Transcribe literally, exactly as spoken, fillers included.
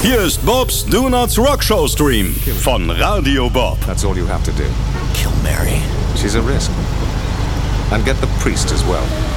Hier ist Bobs Do Nuts Rockshow Stream von Radio Bob. That's all you have to do. Kill Mary. She's a risk. And get the priest as well.